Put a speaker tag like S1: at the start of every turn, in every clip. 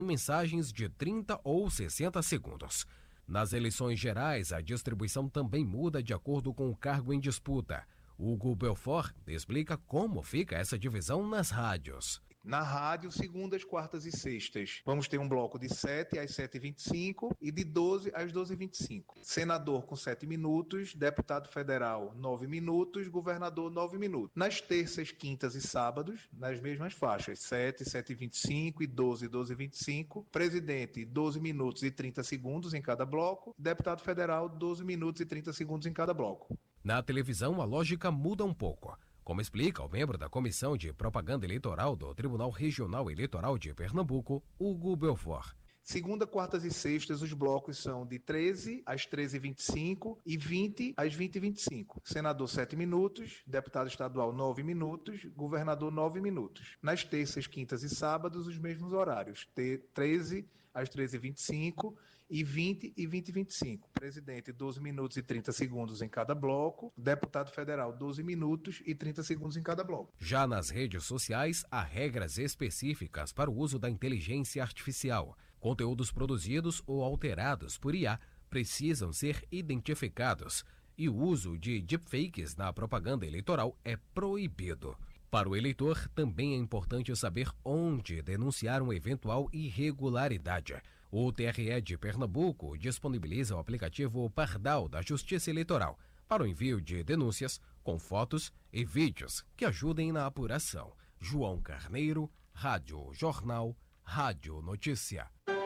S1: mensagens de 30 ou 60 segundos. Nas eleições gerais, a distribuição também muda de acordo com o cargo em disputa. Hugo Belfort explica como fica essa divisão nas rádios.
S2: Na rádio, segundas, quartas e sextas, vamos ter um bloco de 7 às 7h25 e de 12 às 12h25. Senador com 7 minutos, deputado federal 9 minutos, governador 9 minutos. Nas terças, quintas e sábados, nas mesmas faixas, 7, 7h25 e 12, 12h25. Presidente, 12 minutos e 30 segundos em cada bloco. Deputado federal, 12 minutos e 30 segundos em cada bloco.
S1: Na televisão, a lógica muda um pouco. Como explica o membro da Comissão de Propaganda Eleitoral do Tribunal Regional Eleitoral de Pernambuco, Hugo Belfort.
S2: Segunda, quartas e sextas, os blocos são de 13 às 13h25 e 20 às 20h25. Senador, 7 minutos, deputado estadual, 9 minutos, governador, 9 minutos. Nas terças, quintas e sábados, os mesmos horários, 13 às 13h25 e 20 e 20h25. Presidente, 12 minutos e 30 segundos em cada bloco. Deputado federal, 12 minutos e 30 segundos em cada bloco.
S1: Já nas redes sociais, há regras específicas para o uso da inteligência artificial. Conteúdos produzidos ou alterados por IA precisam ser identificados e o uso de deepfakes na propaganda eleitoral é proibido. Para o eleitor, também é importante saber onde denunciar uma eventual irregularidade. O TRE de Pernambuco disponibiliza o aplicativo Pardal da Justiça Eleitoral para o envio de denúncias com fotos e vídeos que ajudem na apuração. João Carneiro, Rádio Jornal, Rádio Notícia.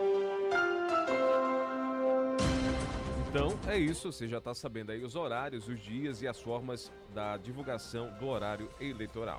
S3: Então é isso, você já está sabendo aí os horários, os dias e as formas da divulgação do horário eleitoral.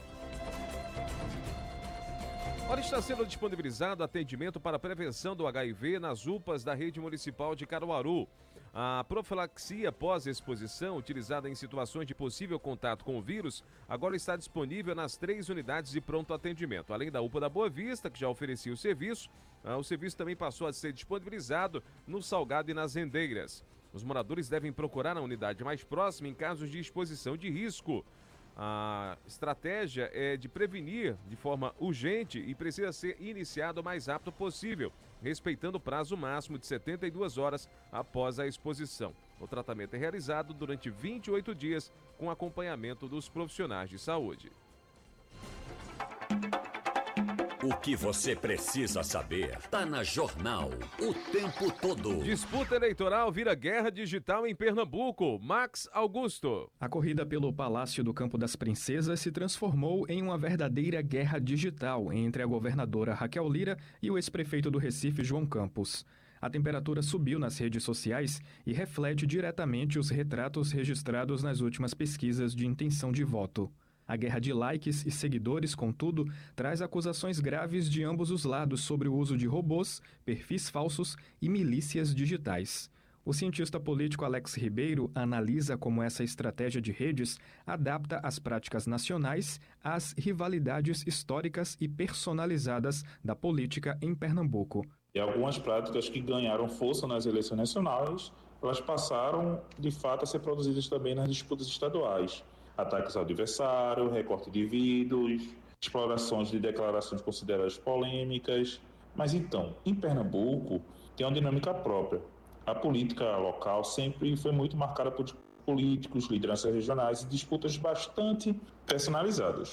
S3: Ora, está sendo disponibilizado atendimento para prevenção do HIV nas UPAs da rede municipal de Caruaru. A profilaxia pós-exposição, utilizada em situações de possível contato com o vírus, agora está disponível nas 3 unidades de pronto atendimento. Além da UPA da Boa Vista, que já oferecia o serviço também passou a ser disponibilizado no Salgado e nas Rendeiras. Os moradores devem procurar a unidade mais próxima em casos de exposição de risco. A estratégia é de prevenir de forma urgente e precisa ser iniciado o mais rápido possível, respeitando o prazo máximo de 72 horas após a exposição. O tratamento é realizado durante 28 dias com acompanhamento dos profissionais de saúde.
S4: O que você precisa saber está na Jornal o tempo todo.
S3: Disputa eleitoral vira guerra digital em Pernambuco. Max Augusto.
S5: A corrida pelo Palácio do Campo das Princesas se transformou em uma verdadeira guerra digital entre a governadora Raquel Lira e o ex-prefeito do Recife, João Campos. A temperatura subiu nas redes sociais e reflete diretamente os retratos registrados nas últimas pesquisas de intenção de voto. A guerra de likes e seguidores, contudo, traz acusações graves de ambos os lados sobre o uso de robôs, perfis falsos e milícias digitais. O cientista político Alex Ribeiro analisa como essa estratégia de redes adapta as práticas nacionais às rivalidades históricas e personalizadas da política em Pernambuco.
S6: E algumas práticas que ganharam força nas eleições nacionais, elas passaram, de fato, a ser produzidas também nas disputas estaduais. Ataques ao adversário, recorte de vídeos, explorações de declarações consideradas polêmicas. Mas então, em Pernambuco, tem uma dinâmica própria. A política local sempre foi muito marcada por políticos, lideranças regionais e disputas bastante personalizadas.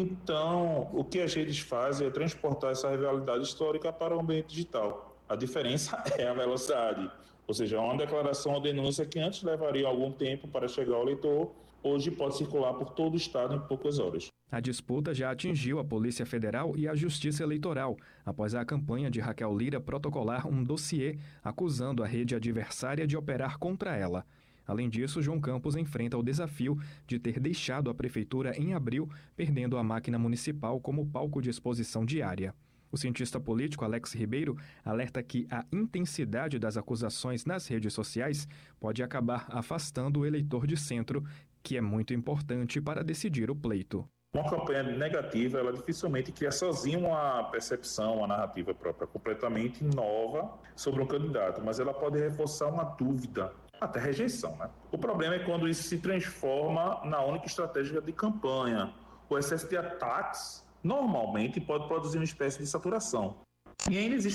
S6: Então, o que as redes fazem é transportar essa rivalidade histórica para o ambiente digital. A diferença é a velocidade, ou seja, uma declaração ou denúncia que antes levaria algum tempo para chegar ao leitor, hoje pode circular por todo o estado em poucas horas.
S5: A disputa já atingiu a Polícia Federal e a Justiça Eleitoral, após a campanha de Raquel Lira protocolar um dossiê acusando a rede adversária de operar contra ela. Além disso, João Campos enfrenta o desafio de ter deixado a prefeitura em abril, perdendo a máquina municipal como palco de exposição diária. O cientista político Alex Ribeiro alerta que a intensidade das acusações nas redes sociais pode acabar afastando o eleitor de centro, que é muito importante para decidir o pleito.
S6: Uma campanha negativa, ela dificilmente cria sozinha uma percepção, uma narrativa própria completamente nova sobre um candidato, mas ela pode reforçar uma dúvida, até rejeição, né? O problema é quando isso se transforma na única estratégia de campanha. O excesso de ataques normalmente pode produzir uma espécie de saturação.
S7: E ainda existe